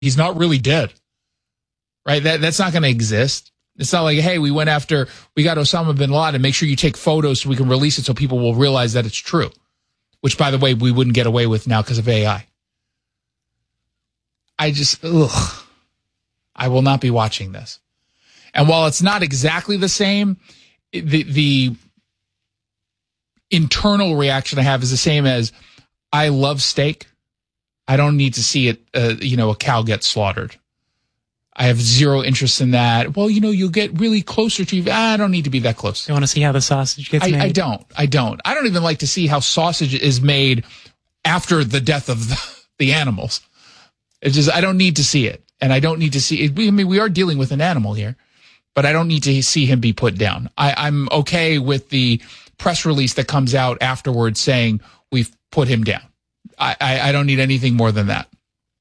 He's not really dead, right? That's not going to exist. It's not like, hey, we got Osama bin Laden. Make sure you take photos so we can release it so people will realize that it's true, which, by the way, we wouldn't get away with now because of AI. I will not be watching this. And while it's not exactly the same, the internal reaction I have is the same as I love steak. I don't need to see it, a cow get slaughtered. I have zero interest in that. Well, you'll get really closer to you. I don't need to be that close. You want to see how the sausage gets made? I don't. I don't even like to see how sausage is made after the death of the animals. It's just, I don't need to see it. And I don't need to see it. We are dealing with an animal here, but I don't need to see him be put down. I'm okay with the press release that comes out afterwards saying we've put him down. I don't need anything more than that.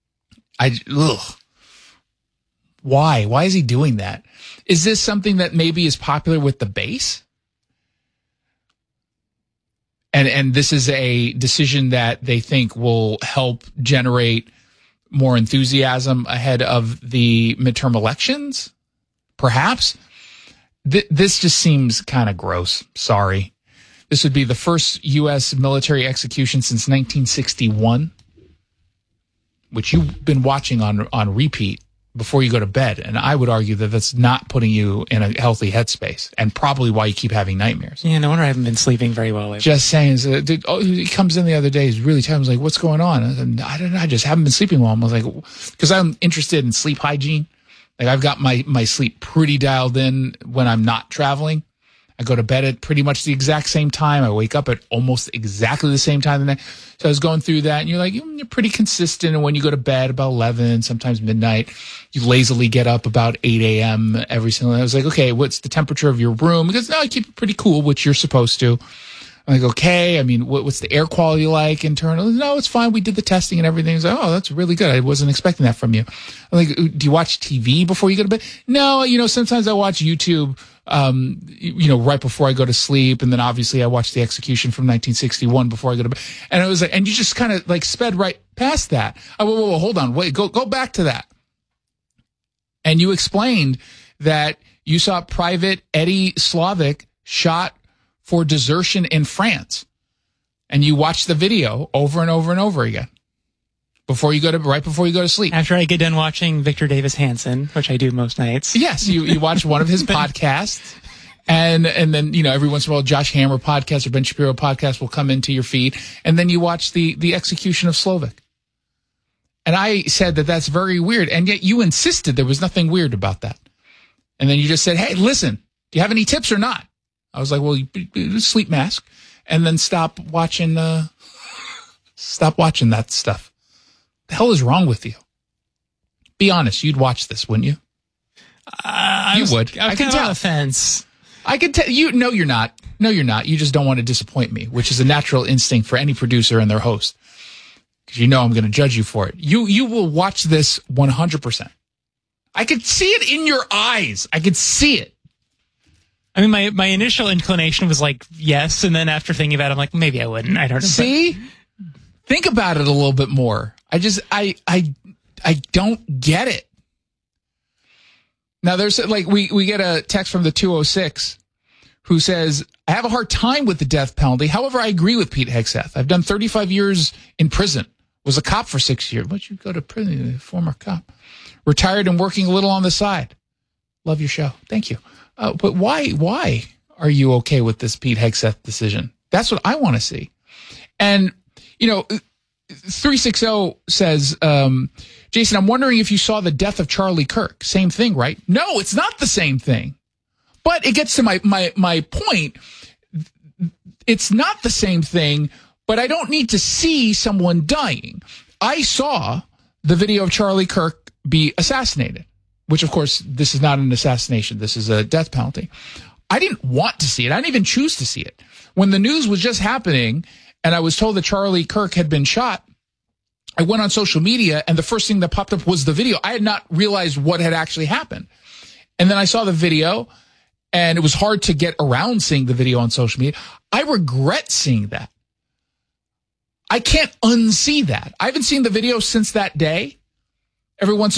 Why? Why is he doing that? Is this something that maybe is popular with the base? And this is a decision that they think will help generate more enthusiasm ahead of the midterm elections? Perhaps? This just seems kind of gross. Sorry. This would be the first U.S. military execution since 1961, which you've been watching on repeat before you go to bed. And I would argue that that's not putting you in a healthy headspace and probably why you keep having nightmares. Yeah, no wonder I haven't been sleeping very well lately. Just saying, he comes in the other day, he's really tired. I was like, what's going on? I said, I don't know, I just haven't been sleeping well. I was like, because I'm interested in sleep hygiene. Like I've got my sleep pretty dialed in when I'm not traveling. I go to bed at pretty much the exact same time. I wake up at almost exactly the same time the night. So I was going through that, and you're like, you're pretty consistent. And when you go to bed about 11, sometimes midnight, you lazily get up about 8 a.m. every single night. I was like, okay, what's the temperature of your room? Because no, I keep it pretty cool, which you're supposed to. I'm like, okay, I mean, what's the air quality like internal? No, it's fine. We did the testing and everything. It's like, oh, that's really good. I wasn't expecting that from you. I'm like, do you watch TV before you go to bed? No, sometimes I watch YouTube, right before I go to sleep. And then obviously I watch the execution from 1961 before I go to bed. And I was like, and you just kind of like sped right past that. Whoa, hold on. Wait, go back to that. And you explained that you saw Private Eddie Slavic shot for desertion in France. And you watch the video over and over and over again right before you go to sleep. After I get done watching Victor Davis Hanson, which I do most nights. Yes, you watch one of his podcasts. And then, every once in a while, Josh Hammer podcast or Ben Shapiro podcast will come into your feed. And then you watch the execution of Slovic. And I said that that's very weird. And yet you insisted there was nothing weird about that. And then you just said, hey, listen, do you have any tips or not? I was like, well, sleep mask, and then stop watching that stuff. The hell is wrong with you? Be honest, you'd watch this, wouldn't you? You would. I can tell. On the fence. I can tell you. No, you're not. No, you're not. You just don't want to disappoint me, which is a natural instinct for any producer and their host, because I'm going to judge you for it. You will watch this 100%. I could see it in your eyes. I could see it. I mean, my initial inclination was like, yes. And then after thinking about it, I'm like, maybe I wouldn't. I don't know. See? Think about it a little bit more. I don't get it. Now there's like, we get a text from the 206 who says, I have a hard time with the death penalty. However, I agree with Pete Hegseth. I've done 35 years in prison. Was a cop for 6 years. Why'd you go to prison? Former cop. Retired and working a little on the side. Love your show. Thank you. But why are you okay with this Pete Hegseth decision? That's what I want to see. And, 360 says, Jason, I'm wondering if you saw the death of Charlie Kirk. Same thing, right? No, it's not the same thing. But it gets to my point. It's not the same thing, but I don't need to see someone dying. I saw the video of Charlie Kirk be assassinated. Which, of course, this is not an assassination. This is a death penalty. I didn't want to see it. I didn't even choose to see it. When the news was just happening and I was told that Charlie Kirk had been shot, I went on social media and the first thing that popped up was the video. I had not realized what had actually happened. And then I saw the video and it was hard to get around seeing the video on social media. I regret seeing that. I can't unsee that. I haven't seen the video since that day. every once